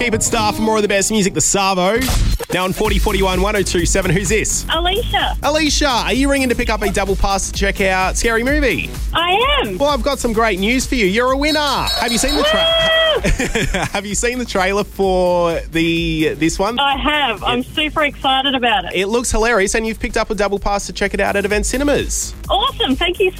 Keep it star for more of the best music, the Savo. Now on 4041 1027, who's this? Alicia. Alicia, are you ringing to pick up a double pass to check out Scary Movie? I am. Well, I've got some great news for you. You're a winner. Have you seen the Have you seen the trailer for this one? I have. I'm super excited about it. It looks hilarious, and you've picked up a double pass to check it out at Event Cinemas. Awesome. Thank you